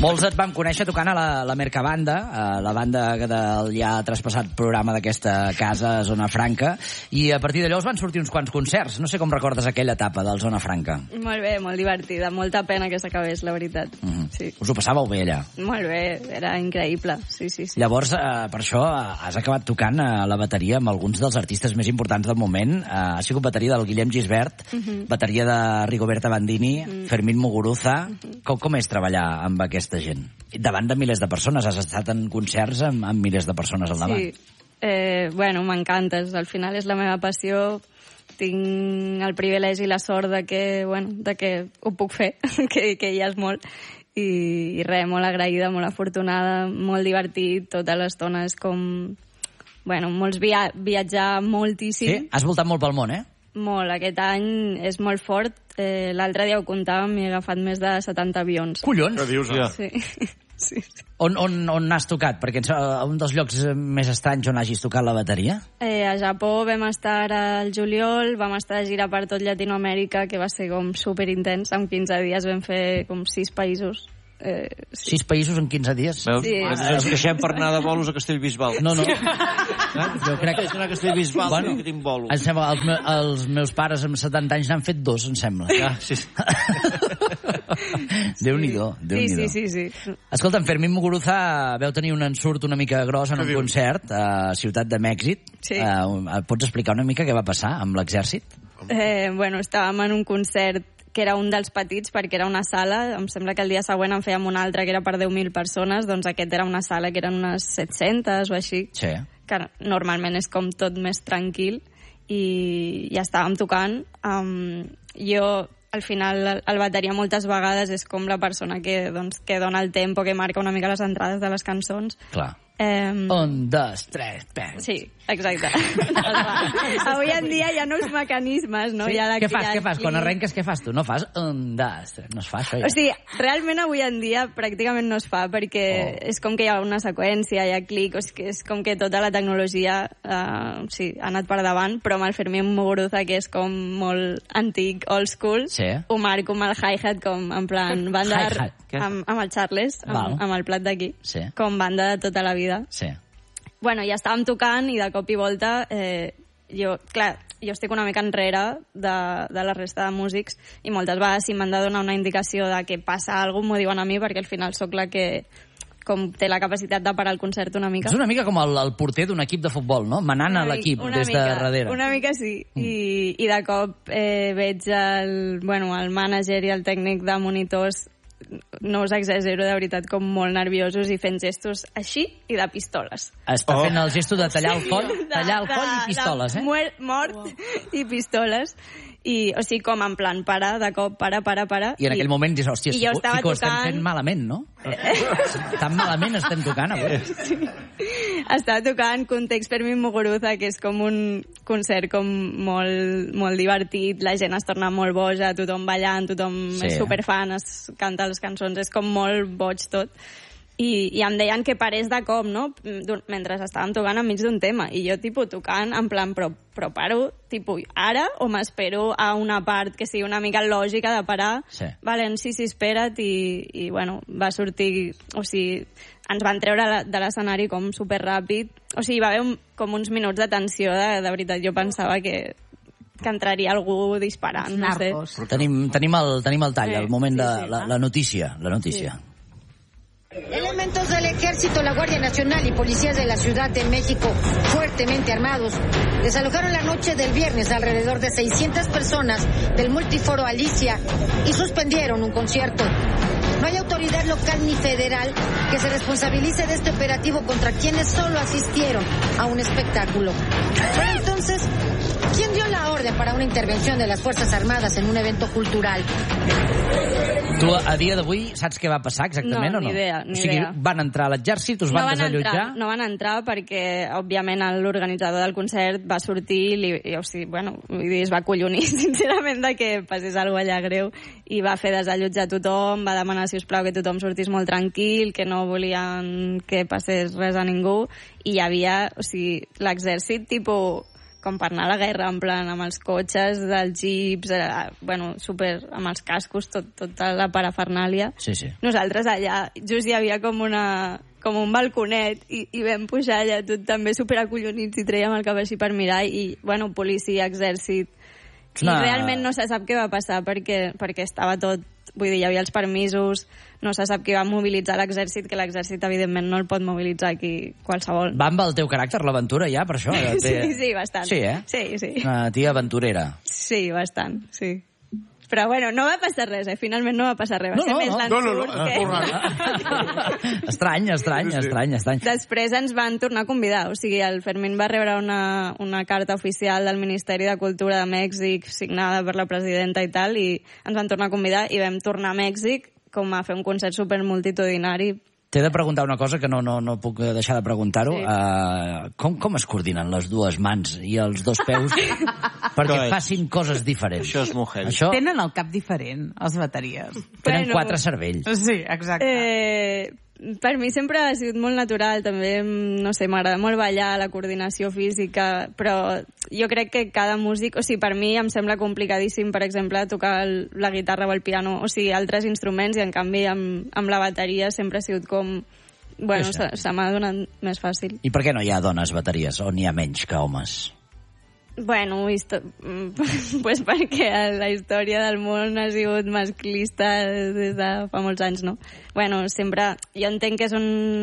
Molts et vam conèixer tocant a la Mercabanda, la banda del ja traspassat programa d'aquesta casa, Zona Franca, i a partir d'allò us van sortir uns quants concerts. No sé com recordes aquella etapa del Zona Franca. Molt bé, molt divertida. Molta pena que s'acabés, la veritat. Sí. Us ho passàveu bé allà? Molt bé, era increïble. Sí. Llavors, per això, has acabat tocant la bateria amb alguns dels artistes més importants del moment. Ha sigut bateria del Guillem Gisbert, bateria de Rigoberta Bandini, Fermín Muguruza. Com és treballar amb aquesta gent? Davant de milers de persones. Has estat en concerts amb milers de persones al davant. Sí. Bueno, m'encanta. Al final és la meva passió. Tinc el privilegi i la sort de que ho puc fer, que ja és molt. I res, molt agraïda, molt afortunada, molt divertit. Tota l'estona és com... molts viatjar moltíssim. Sí? Has voltat molt pel món, eh? Molt. Aquest any és molt fort. L'altre dia ho comptàvem i he agafat més de 70 avions. Collons! Què dius, ja? Sí. On n'has tocat? Perquè un dels llocs més estranys on hagis tocat la bateria? A Japó vam estar al juliol, vam estar de gira per tot Llatinoamèrica, que va ser com superintens. En 15 dies vam fer com 6 països. 6 països en 15 dies? Veus? Sí. Ens queixem per anar de bolos a Castellbisbal. No. Jo crec que... anar a Castellbisbal, que tinc bolos. Em sembla, els meus pares amb 70 anys n'han fet 2, em sembla. Sí. Déu-n'hi-do. Sí. Escolta, en Fermín Muguruza veu tenir un ensurt una mica gros en un concert a Ciutat de Mèxic. Sí. Pots explicar una mica què va passar amb l'exèrcit? Estàvem en un concert que era un dels petits, perquè era una sala, em sembla que el dia següent en fèiem un altre que era per 10.000 persones, doncs aquest era una sala que eren unes 700 o així, sí. Que normalment és com tot més tranquil, i ja estàvem tocant. Jo, al final, el bateria moltes vegades és com la persona que dona el tempo, que marca una mica les entrades de les cançons. Clar. 1, 2, 3, pam. Sí, exacte. Avui en dia hi ha nous mecanismes, no? Sí? Què fas? Quan arrenques, què fas tu? No fas 1, 2, 3, no es fa això ja. O sigui, realment avui en dia pràcticament no es fa, perquè és com que hi ha una seqüència, hi ha clic, és com que tota la tecnologia ha anat per davant, però amb el Fermín Muguruza, que és com molt antic, old school, ho marco amb el hi-hat, com en plan banda amb el Charles, amb el plat d'aquí, com banda de tota la vida. Sí. Ja estàvem tocant i de cop i volta jo estic una mica enrere de la resta de músics i moltes vegades si m'han de donar una indicació de que passa alguna cosa m'ho diuen a mi, perquè al final sóc la que com té la capacitat de parar el concert una mica. És una mica com el porter d'un equip de futbol, no? Manant a l'equip des de darrere. Una mica sí. I de cop veig el mànager i el tècnic de monitors, no us exagero, de veritat, com molt nerviosos i fent gestos així i de pistoles. Està fent el gesto de tallar el coll i pistoles, eh? Mort i pistoles. O sigui, com en plan, de cop, para. I en aquell moment dius, hòstia, sí que ho estem fent malament, no? Tan malament estem tocant avui. Sí. Estava tocant context Fermín Muguruza, que és com un concert com molt divertit, la gent es torna molt boja, tothom ballant, tothom és superfan, es canta les cançons, és com molt boig tot. I em deien que parés de cop, no? Mentre estàvem tocant enmig d'un tema. I jo, tocant, en plan, però paro, ara, o m'espero a una part que sigui una mica lògica de parar? Sí. Sí, espera't, i va sortir... O sigui, ens van treure de l'escenari com superràpid. O sigui, va haver com uns minuts de tensió, de veritat. Jo pensava que entraria algú disparant, no sé. Tenim el tall, el moment de la notícia. Elementos del Ejército, la Guardia Nacional y policías de la Ciudad de México, fuertemente armados, desalojaron la noche del viernes alrededor de 600 personas del multiforo Alicia y suspendieron un concierto. No hay autoridad local ni federal que se responsabilice de este operativo contra quienes solo asistieron a un espectáculo. Pero entonces, ¿quién dio la orden para una intervención de las Fuerzas Armadas en un evento cultural? Tu, a dia d'avui, saps què va passar exactament o no? Ni idea. O sigui, van entrar a l'exèrcit, us van desallotjar? No van entrar perquè, òbviament, l'organitzador del concert va sortir i es va acollonir, sincerament, de que passés alguna cosa allà greu, i va fer desallotjar tothom, va demanar, si us plau, que tothom sortís molt tranquil, que no volien que passés res a ningú, i hi havia, l'exèrcit, com per anar a la guerra, en plan, amb els cotxes dels jeeps, bueno, super, amb els cascos, tota la parafernàlia. Sí, sí. Nosaltres allà just hi havia com un balconet i vam pujar allà tot també superacollonits i traiem el cap així per mirar i, bueno, policia, exèrcit. I realment no se sap què va passar perquè estava tot, vull dir, hi havia els permisos, no se sap qui va mobilitzar l'exèrcit, que l'exèrcit evidentment no el pot mobilitzar aquí qualsevol. Va amb el teu caràcter, l'aventura, ja, per això? Sí, bastant. Sí, eh? Sí. Una tia aventurera. Sí, bastant, sí. Però, bueno, no va passar res, finalment no va passar res. Va ser més l'ensurt. Estrany. Després ens van tornar a convidar, o sigui, el Fermín va rebre una carta oficial del Ministeri de Cultura de Mèxic signada per la presidenta i tal, i ens van tornar a convidar i vam tornar a Mèxic com a fer un concert supermultitudinari. T'he de preguntar una cosa que no puc deixar de preguntar-ho. Sí. Com es coordinen les dues mans i els dos peus perquè facin coses diferents? Això és mujer. Tenen el cap diferent, els bateries. Tenen 4 cervells. Sí, exacte. Per mi sempre ha sigut molt natural, també, no sé, m'agrada molt ballar, la coordinació física, però jo crec que cada músic, o sigui, per mi em sembla complicadíssim, per exemple, tocar la guitarra o el piano, o sigui, altres instruments, i en canvi amb la bateria sempre ha sigut com... Bueno, se m'ha donat més fàcil. I per què no hi ha dones bateries, o n'hi ha menys que homes? Bueno, pues perquè la història del món ha sigut masclista des de fa molts anys, no? Bueno, sempre... Jo entenc que és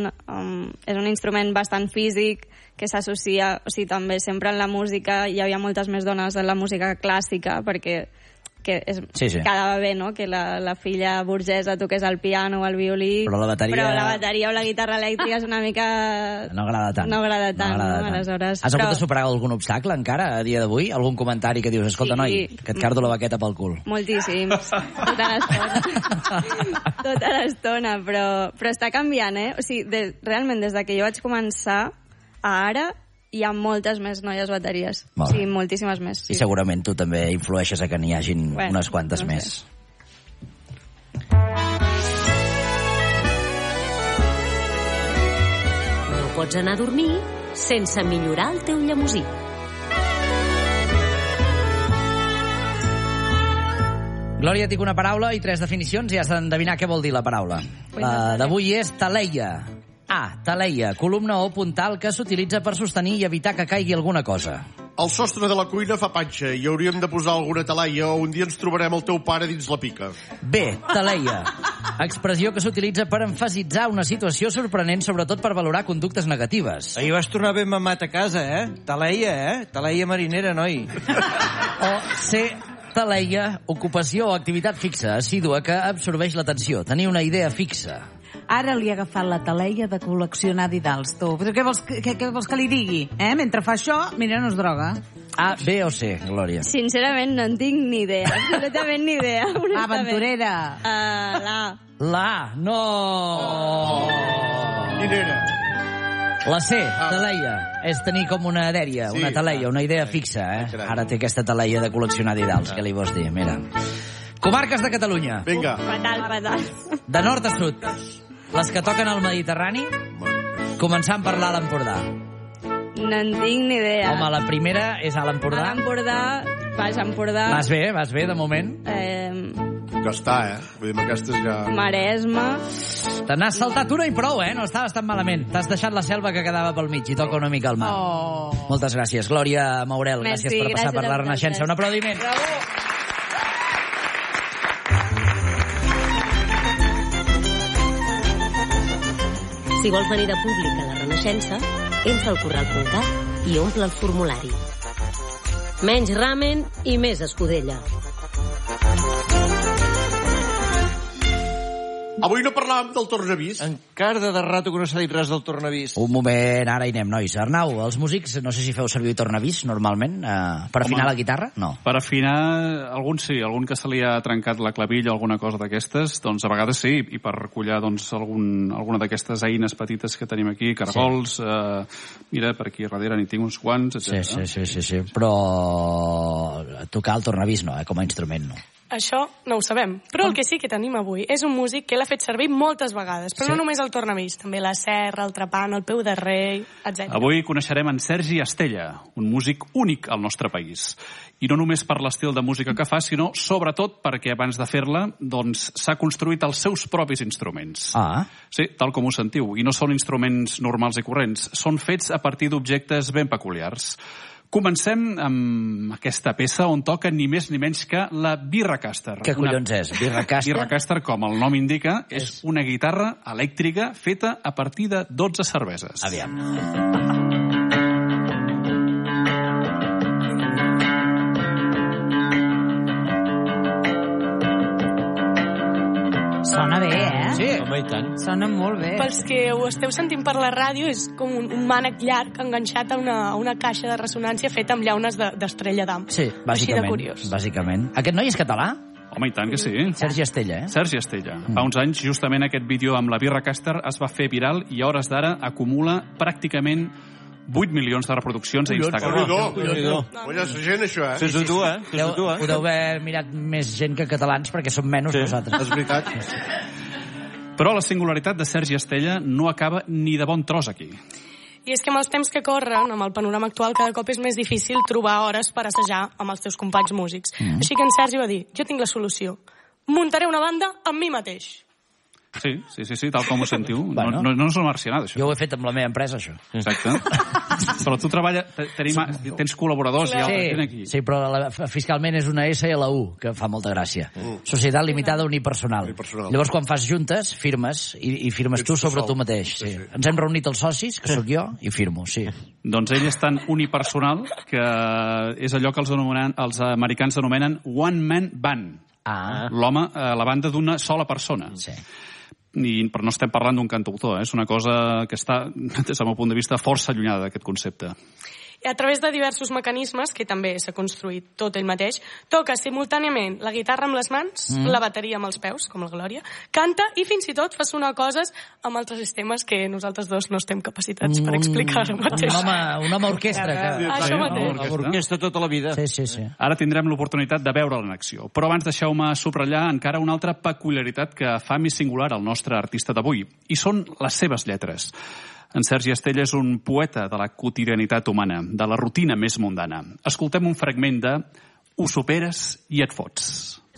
un instrument bastant físic, que s'associa... O sigui, també sempre en la música hi havia moltes més dones en la música clàssica, perquè quedava bé, no?, que la filla burgesa toqués el piano o el violí, però la bateria o la guitarra elèctrica és una mica... No agrada tant. No? Aleshores, has hagut de superar algun obstacle encara a dia d'avui? Algun comentari que dius, escolta, sí, noi, que et cardo la baqueta pel cul? Moltíssims. Tota l'estona, però està canviant, eh? O sigui, realment, des de que jo vaig començar a ara, hi ha moltes més noies bateries. Sí, moltíssimes més. Sí. I segurament tu també influeixes a que n'hi hagin unes quantes més. No pots anar a dormir sense millorar el teu llemosí. Glòria, et dic una paraula i 3 definicions i has d'endevinar què vol dir la paraula. La d'avui és taleia. A. Taleia, columna o puntal que s'utilitza per sostenir i evitar que caigui alguna cosa. El sostre de la cuina fa panxa i hauríem de posar alguna talaia o un dia ens trobarem el teu pare dins la pica. B. Taleia, expressió que s'utilitza per emfasitzar una situació sorprenent, sobretot per valorar conductes negatives. Ahir vas tornar ben mamat a casa, eh? Taleia, Taleia marinera, noi. O C. Taleia, ocupació o activitat fixa, assídua, que absorbeix l'atenció. Tenir una idea fixa. Ara li ha agafat la taleia de col·leccionar didals, tu. Però què vols que li digui? Mentre fa això, mira, no es droga. A, B o C, Glòria? Sincerament, no en tinc ni idea. Absolutament ni idea. Aventurera. La. No! Quina era? La C, taleia, és tenir com una dèria, una taleia, una idea fixa, eh? Ara té aquesta taleia de col·leccionar didals, què li vols dir? Mira. Comarques de Catalunya. Vinga. Fatal. De nord a sud. Les que toquen al Mediterrani, començant per l'Alt Empordà. No en tinc ni idea. Home, la primera és a l'Empordà. A l'Empordà, Baix Empordà. Vas bé, de moment. Que està, Vull dir, aquestes ja... Maresme. Te n'has saltat una i prou, No estaves tan malament. T'has deixat la selva que quedava pel mig i toca una mica el mar. Moltes gràcies. Glòria Maurel, gràcies per passar per la Renaixença. Un aplaudiment. Bravo. Si vols venir de públic a la Renaixença, entra al corral.cat i omple el formulari. Menys ramen i més escudella. Avui no parlàvem del tornavís. Encara de rato que no s'ha dit res del tornavís. Un moment, ara hi anem, nois. Arnau, els músics, no sé si feu servir tornavís normalment, per afinar la guitarra? No. Per afinar, algun sí, algun que se li ha trencat la clavilla o alguna cosa d'aquestes, doncs a vegades sí, i per recollar doncs, alguna d'aquestes eines petites que tenim aquí, cargols, mira, per aquí darrere n'hi tinc uns quants, etc. Sí, però tocar el tornavís no, com a instrument no. Això no ho sabem, però el que sí que tenim avui és un músic que l'ha fet servir moltes vegades, però no només el tornavís, també la serra, el trepant, el peu de rei, etc. Avui coneixerem en Sergi Estella, un músic únic al nostre país. I no només per l'estil de música que fa, sinó sobretot perquè abans de fer-la doncs, s'ha construït els seus propis instruments. Sí, tal com ho sentiu. I no són instruments normals i corrents, són fets a partir d'objectes ben peculiars. Comencem amb aquesta peça on toca ni més ni menys que la Birracaster. Què collons és? Birracaster? Birracaster, com el nom indica, és una guitarra elèctrica feta a partir de 12 cerveses. Aviam. Sona bé, Sí, home, i tant. Sona molt bé. Pels que ho esteu sentint per la ràdio, és com un mànec llarg enganxat a una caixa de ressonància feta amb llaunes d'estrella d'am. Sí, bàsicament. Així de curiós. Bàsicament. Aquest noi és català? Home, i tant que sí. Sergi Estella, Sergi Estella. Fa uns anys, justament aquest vídeo amb la Birracaster es va fer viral i a hores d'ara acumula pràcticament 8 milions de reproduccions a Instagram. Collons, gent, això, Sí, tu, Ho deu haver mirat més gent que catalans perquè som menys nosaltres. És veritat. Però la singularitat de Sergi Estella no acaba ni de bon tros aquí. I és que amb els temps que corren, amb el panorama actual, cada cop és més difícil trobar hores per assajar amb els teus companys músics. Així que en Sergi va dir, jo tinc la solució. Muntaré una banda amb mi mateix. Sí, tal com ho sentiu. Bueno. No és una marcianada, això. Jo ho he fet amb la meva empresa, això. Exacte. Però tu treballes, tens col·laboradors i altres aquí. Sí, però fiscalment és una S i la U, que fa molta gràcia. Societat limitada unipersonal. Llavors, quan fas juntes, firmes, i firmes tu sobre tu mateix. Sí. Ens hem reunit els socis, que sóc jo, i firmo, sí. Doncs ell és tan unipersonal que és allò que els americans anomenen one man band. L'home, la banda d'una sola persona. Sí. Però no estem parlant d'un cantautor, és una cosa que està, des del meu punt de vista, força allunyada d'aquest concepte. I a través de diversos mecanismes, que també s'ha construït tot ell mateix, toca simultàniament la guitarra amb les mans, la bateria amb els peus, com la Glòria, canta i fins i tot fa sonar coses amb altres sistemes que nosaltres dos no estem capacitats per explicar ara mateix. Un home orquestra. Això mateix. Orquestra tota la vida. Sí. Ara tindrem l'oportunitat de veure'l en acció. Però abans deixeu-me subratllar encara una altra peculiaritat que fa més singular el nostre artista d'avui, i són les seves lletres. En Sergi Estella és un poeta de la quotidianitat humana, de la rutina més mundana. Escoltem un fragment de Ho superes i et fots.